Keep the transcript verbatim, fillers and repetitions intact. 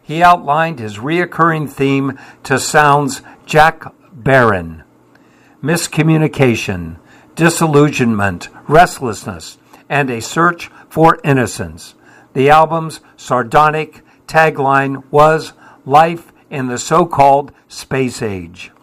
he outlined his reoccurring theme to sounds Jack Barron: miscommunication, disillusionment, restlessness, and a search for innocence. The album's sardonic tagline was "Life in the So-Called Space Age."